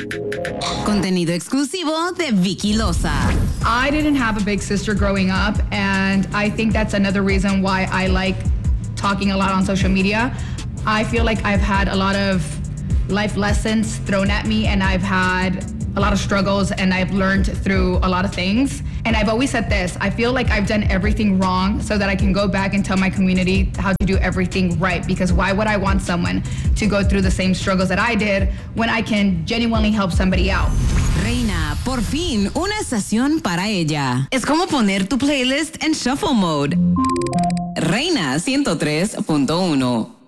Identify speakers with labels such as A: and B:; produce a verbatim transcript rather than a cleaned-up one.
A: Contenido exclusivo de Vicky Loza.
B: I didn't have a big sister growing up, and I think that's another reason why I like talking a lot on social media. I feel like I've had a lot of life lessons thrown at me, and I've had a lot of struggles, and I've learned through a lot of things. And I've always said this, I feel like I've done everything wrong so that I can go back and tell my community how to do everything right, because why would I want someone to go through the same struggles that I did when I can genuinely help somebody out?
A: Reina, por fin, una estación para ella. Es como poner tu playlist en shuffle mode. Reina ciento tres punto uno.